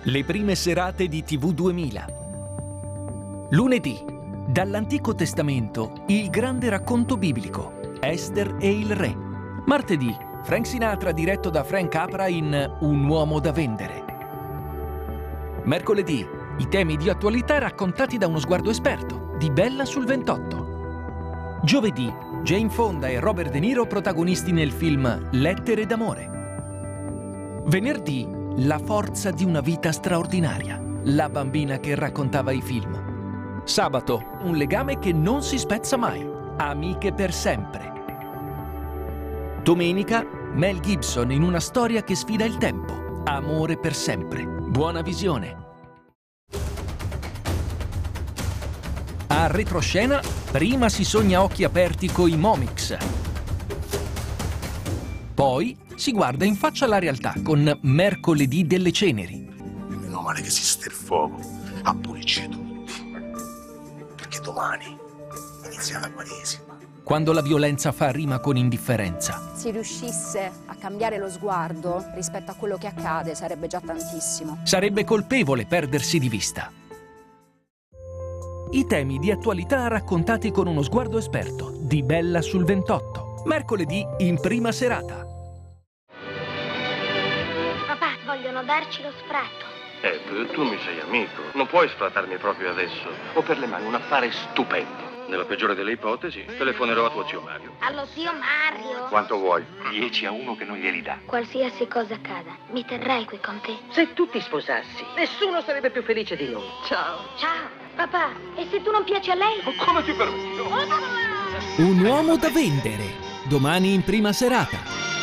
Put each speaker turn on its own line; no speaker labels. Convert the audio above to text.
Le prime serate di TV 2000. Lunedì, dall'Antico Testamento, il grande racconto biblico, Ester e il re. Martedì, Frank Sinatra diretto da Frank Capra in Un uomo da vendere. Mercoledì, i temi di attualità raccontati da uno sguardo esperto, di Bella sul 28. Giovedì, Jane Fonda e Robert De Niro protagonisti nel film Lettere d'amore. Venerdì, La forza di una vita straordinaria, la bambina che raccontava i film. Sabato, un legame che non si spezza mai, amiche per sempre. Domenica, Mel Gibson in una storia che sfida il tempo, amore per sempre. Buona visione. A retroscena, prima si sogna a occhi aperti coi Momix. Poi si guarda in faccia alla realtà con Mercoledì delle ceneri.
Meno male che esiste il fuoco a pulirci tutti, perché domani inizia la Quaresima.
Quando la violenza fa rima con indifferenza.
Se riuscisse a cambiare lo sguardo rispetto a quello che accade sarebbe già tantissimo.
Sarebbe colpevole perdersi di vista. I temi di attualità raccontati con uno sguardo esperto, di Bella sul 28. Mercoledì in prima serata.
Papà, vogliono darci lo sfratto.
Tu mi sei amico. Non puoi sfrattarmi proprio adesso. Ho per le mani un affare stupendo. Nella peggiore delle ipotesi, telefonerò a tuo zio Mario.
Allo zio Mario.
Quanto vuoi? 10-1 che non glieli dà.
Qualsiasi cosa accada, mi terrai qui con te.
Se tu ti sposassi, nessuno sarebbe più felice di noi. Ciao.
Ciao. Papà, e se tu non piaci a lei?
Come ti permetti?
Un uomo da vendere. Domani in prima serata.